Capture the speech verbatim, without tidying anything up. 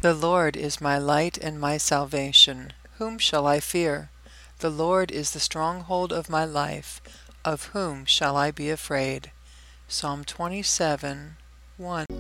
The Lord is my light and my salvation. Whom shall I fear? The Lord is the stronghold of my life. Of whom shall I be afraid? Psalm twenty-seven, one.